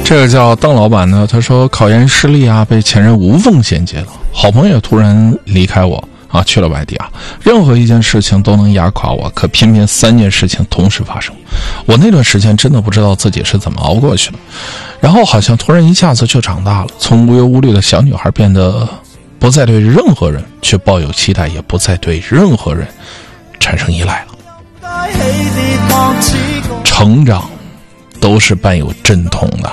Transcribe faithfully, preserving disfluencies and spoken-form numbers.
这个叫邓老板呢，他说考研失利啊，被前任无缝衔接了，好朋友突然离开我啊，去了外地啊，任何一件事情都能压垮我，可偏偏三件事情同时发生。我那段时间真的不知道自己是怎么熬过去的，然后好像突然一下子就长大了，从无忧无虑的小女孩变得不再对任何人却抱有期待，也不再对任何人产生依赖了。成长都是伴有阵痛的。